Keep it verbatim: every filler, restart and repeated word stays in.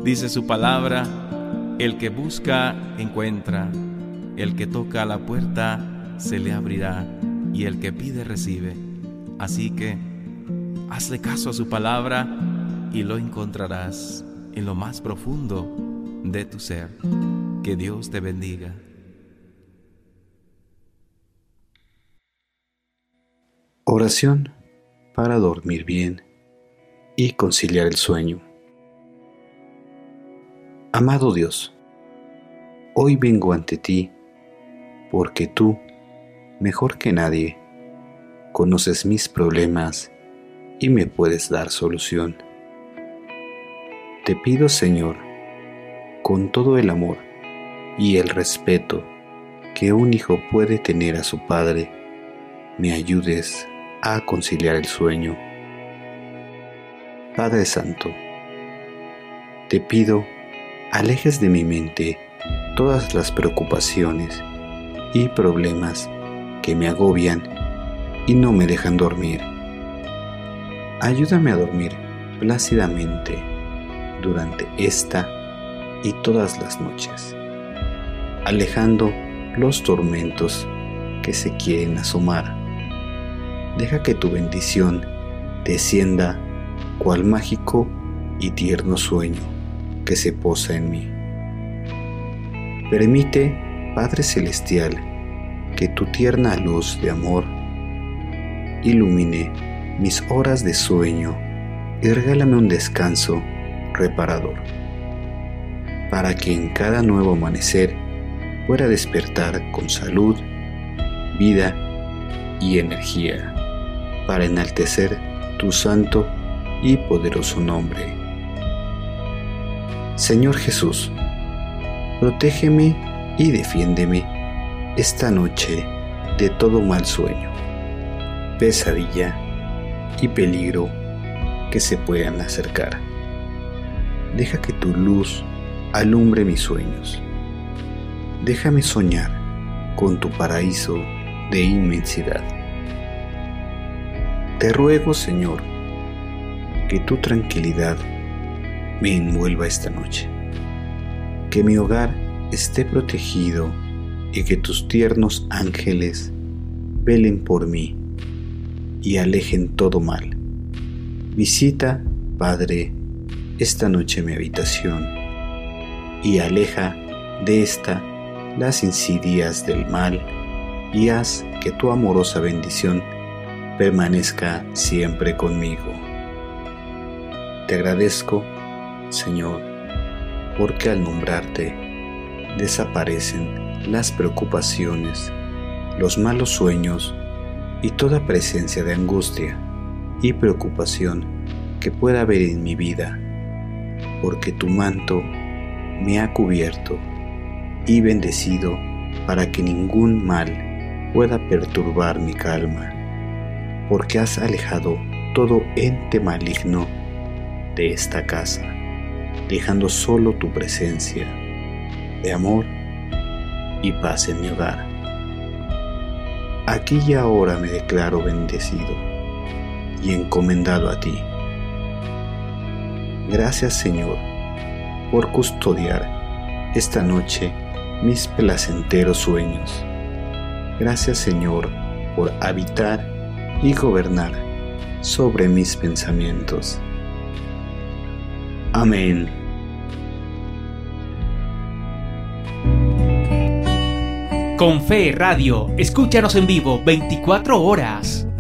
Dice su palabra: el que busca, encuentra; el que toca a la puerta, se le abrirá; y el que pide, recibe. Así que hazle caso a su palabra y lo encontrarás en lo más profundo de tu ser. Que Dios te bendiga. Oración para dormir bien y conciliar el sueño. Amado Dios, hoy vengo ante ti porque tú, mejor que nadie, conoces mis problemas y me puedes dar solución. Te pido, Señor, con todo el amor y el respeto que un hijo puede tener a su padre, me ayudes a conciliar el sueño. Padre Santo, te pido, alejes de mi mente todas las preocupaciones y problemas que me agobian y no me dejan dormir. Ayúdame a dormir plácidamente durante esta y todas las noches, alejando los tormentos que se quieren asomar. Deja que tu bendición descienda cual mágico y tierno sueño que se posa en mí. Permite, Padre Celestial, que tu tierna luz de amor ilumine mis horas de sueño y regálame un descanso reparador, para que en cada nuevo amanecer pueda despertar con salud, vida y energía, para enaltecer tu santo y poderoso nombre. Señor Jesús, protégeme y defiéndeme esta noche de todo mal sueño, pesadilla y peligro que se puedan acercar. Deja que tu luz alumbre mis sueños. Déjame soñar con tu paraíso de inmensidad. Te ruego, Señor, que tu tranquilidad me envuelva esta noche, que mi hogar esté protegido y que tus tiernos ángeles velen por mí y alejen todo mal. Visita, Padre, esta noche mi habitación y aleja de esta las insidias del mal y haz que tu amorosa bendición permanezca siempre conmigo. Te agradezco, Señor, porque al nombrarte desaparecen las preocupaciones, los malos sueños y toda presencia de angustia y preocupación que pueda haber en mi vida, porque tu manto me ha cubierto y bendecido para que ningún mal pueda perturbar mi calma, porque has alejado todo ente maligno de esta casa, dejando solo tu presencia de amor y paz en mi hogar. Aquí y ahora me declaro bendecido y encomendado a ti. Gracias, Señor, por custodiar esta noche mis placenteros sueños. Gracias, Señor, por habitar y gobernar sobre mis pensamientos. Amén. Con Fe Radio, escúchanos en vivo veinticuatro horas.